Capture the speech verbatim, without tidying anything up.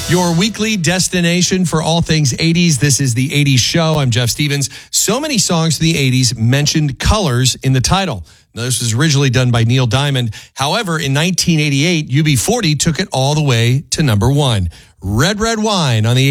Your weekly destination for all things eighties. This is the eighties Show. I'm Jeff Stevens. So many songs from the eighties mentioned colors in the title. Now, this was originally done by Neil Diamond. However, in nineteen eighty-eight, U B forty took it all the way to number one. Red, Red Wine on the